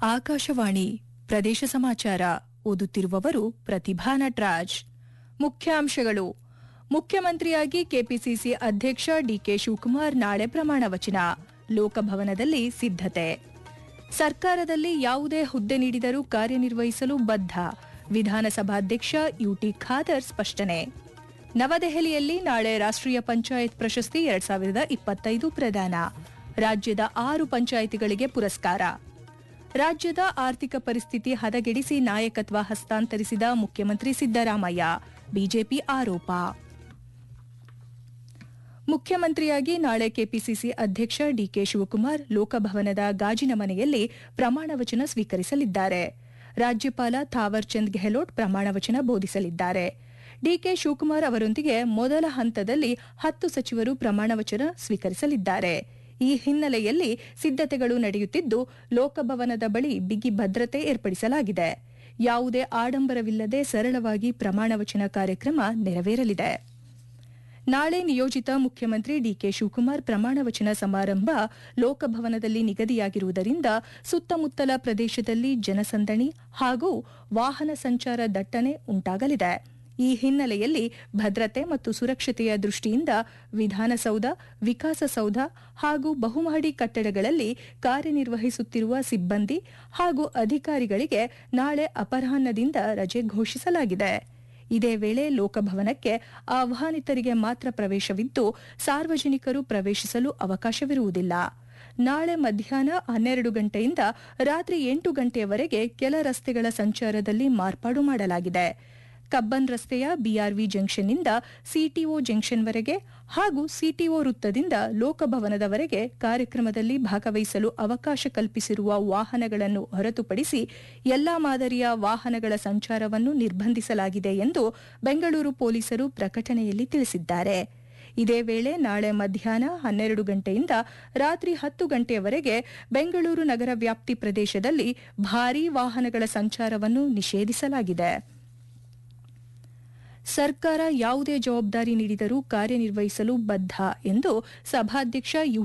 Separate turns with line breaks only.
ಆಕಾಶವಾಣಿ ಪ್ರದೇಶ ಸಮಾಚಾರ ಓದುತ್ತಿರುವವರು ಪ್ರತಿಭಾ ನಟರಾಜ್. ಮುಖ್ಯಾಂಶಗಳು. ಮುಖ್ಯಮಂತ್ರಿಯಾಗಿ ಕೆಪಿಸಿಸಿ ಅಧ್ಯಕ್ಷ ಡಿಕೆ ಶಿವಕುಮಾರ್ ನಾಳೆ ಪ್ರಮಾಣ ವಚನ. ಲೋಕಭವನದಲ್ಲಿ ಸಿದ್ಧತೆ. ಸರ್ಕಾರದಲ್ಲಿ ಯಾವುದೇ ಹುದ್ದೆ ನೀಡಿದರೂ ಕಾರ್ಯನಿರ್ವಹಿಸಲು ಬದ್ಧ. ವಿಧಾನಸಭಾಧ್ಯಕ್ಷ ಯುಟಿ ಖಾದರ್ ಸ್ಪಷ್ಟನೆ. ನವದೆಹಲಿಯಲ್ಲಿ ನಾಳೆ ರಾಷ್ಟ್ರೀಯ ಪಂಚಾಯತ್ ಪ್ರಶಸ್ತಿ 2025 ಪ್ರದಾನ. ರಾಜ್ಯದ 6 ಪಂಚಾಯಿತಿಗಳಿಗೆ ಪುರಸ್ಕಾರ. ರಾಜ್ಯದ ಆರ್ಥಿಕ ಪರಿಸ್ಥಿತಿ ಹದಗೆಡಿಸಿ ನಾಯಕತ್ವ ಹಸ್ತಾಂತರಿಸಿದ ಮುಖ್ಯಮಂತ್ರಿ ಸಿದ್ದರಾಮಯ್ಯ. ಬಿಜೆಪಿ ಆರೋಪ. ಮುಖ್ಯಮಂತ್ರಿಯಾಗಿ ನಾಳೆ ಕೆಪಿಸಿಸಿ ಅಧ್ಯಕ್ಷ ಡಿಕೆ ಶಿವಕುಮಾರ್ ಲೋಕಭವನದ ಗಾಜಿನ ಮನೆಯಲ್ಲಿ ಪ್ರಮಾಣ ವಚನ ಸ್ವೀಕರಿಸಲಿದ್ದಾರೆ. ರಾಜ್ಯಪಾಲ ಥಾವರ್ ಚಂದ್ ಗೆಹ್ಲೋಟ್ ಪ್ರಮಾಣ ವಚನ ಬೋಧಿಸಲಿದ್ದಾರೆ. ಡಿಕೆ ಶಿವಕುಮಾರ್ ಅವರೊಂದಿಗೆ ಮೊದಲ ಹಂತದಲ್ಲಿ 10 ಸಚಿವರು ಪ್ರಮಾಣ ವಚನ ಸ್ವೀಕರಿಸಲಿದ್ದಾರೆ. ಈ ಹಿನ್ನೆಲೆಯಲ್ಲಿ ಸಿದ್ಧತೆಗಳು ನಡೆಯುತ್ತಿದ್ದು, ಲೋಕಭವನದ ಬಳಿ ಬಿಗಿ ಭದ್ರತೆ ಏರ್ಪಡಿಸಲಾಗಿದೆ. ಯಾವುದೇ ಆಡಂಬರವಿಲ್ಲದೆ ಸರಳವಾಗಿ ಪ್ರಮಾಣ ವಚನ ಕಾರ್ಯಕ್ರಮ ನೆರವೇರಲಿದೆ. ನಾಳೆ ನಿಯೋಜಿತ ಮುಖ್ಯಮಂತ್ರಿ ಡಿಕೆ ಶಿವಕುಮಾರ್ ಪ್ರಮಾಣ ವಚನ ಸಮಾರಂಭ ಲೋಕಭವನದಲ್ಲಿ ನಿಗದಿಯಾಗಿರುವುದರಿಂದ ಸುತ್ತಮುತ್ತಲ ಪ್ರದೇಶದಲ್ಲಿ ಜನಸಂದಣಿ ಹಾಗೂ ವಾಹನ ಸಂಚಾರ ದಟ್ಟಣೆ ಉಂಟಾಗಲಿದೆ. ಈ ಹಿನ್ನೆಲೆಯಲ್ಲಿ ಭದ್ರತೆ ಮತ್ತು ಸುರಕ್ಷತೆಯ ದೃಷ್ಟಿಯಿಂದ ವಿಧಾನಸೌಧ, ವಿಕಾಸಸೌಧ ಹಾಗೂ ಬಹುಮಹಡಿ ಕಟ್ಟಡಗಳಲ್ಲಿ ಕಾರ್ಯನಿರ್ವಹಿಸುತ್ತಿರುವ ಸಿಬ್ಬಂದಿ ಹಾಗೂ ಅಧಿಕಾರಿಗಳಿಗೆ ನಾಳೆ ಅಪರಾಹ್ನದಿಂದ ರಜೆ ಘೋಷಿಸಲಾಗಿದೆ. ಇದೇ ವೇಳೆ ಲೋಕಭವನಕ್ಕೆ ಆಹ್ವಾನಿತರಿಗೆ ಮಾತ್ರ ಪ್ರವೇಶವಿದ್ದು, ಸಾರ್ವಜನಿಕರು ಪ್ರವೇಶಿಸಲು ಅವಕಾಶವಿರುವುದಿಲ್ಲ. ನಾಳೆ ಮಧ್ಯಾಹ್ನ 12 ಗಂಟೆಯಿಂದ ರಾತ್ರಿ 8 ಗಂಟೆಯವರೆಗೆ ಕೆಲ ರಸ್ತೆಗಳ ಸಂಚಾರದಲ್ಲಿ ಮಾರ್ಪಾಡು ಮಾಡಲಾಗಿದೆ. ಕಬ್ಬನ್ ರಸ್ತೆಯ ಬಿಆರ್ವಿ ಜಂಕ್ಷನ್ನಿಂದ ಸಿಟಿಒ ಜಂಕ್ಷನ್ವರೆಗೆ ಹಾಗೂ ಸಿಟಿಒ ವೃತ್ತದಿಂದ ಲೋಕಭವನದವರೆಗೆ ಕಾರ್ಯಕ್ರಮದಲ್ಲಿ ಭಾಗವಹಿಸಲು ಅವಕಾಶ ಕಲ್ಪಿಸಿರುವ ವಾಹನಗಳನ್ನು ಹೊರತುಪಡಿಸಿ ಎಲ್ಲಾ ಮಾದರಿಯ ವಾಹನಗಳ ಸಂಚಾರವನ್ನು ನಿರ್ಬಂಧಿಸಲಾಗಿದೆ ಎಂದು ಬೆಂಗಳೂರು ಪೊಲೀಸರು ಪ್ರಕಟಣೆಯಲ್ಲಿ ತಿಳಿಸಿದ್ದಾರೆ. ಇದೇ ವೇಳೆ ನಾಳೆ ಮಧ್ಯಾಹ್ನ 12 ಗಂಟೆಯಿಂದ ರಾತ್ರಿ 10 ಗಂಟೆಯವರೆಗೆ ಬೆಂಗಳೂರು ನಗರ ವ್ಯಾಪ್ತಿ ಪ್ರದೇಶದಲ್ಲಿ ಭಾರೀ ವಾಹನಗಳ ಸಂಚಾರವನ್ನು ನಿಷೇಧಿಸಲಾಗಿದೆ. ಸರ್ಕಾರ ಯಾವುದೇ ಜವಾಬ್ದಾರಿ ನೀಡಿದರೂ ಕಾರ್ಯನಿರ್ವಹಿಸಲು ಬದ್ಧ ಎಂದು ಸಭಾಧ್ಯಕ್ಷ ಯು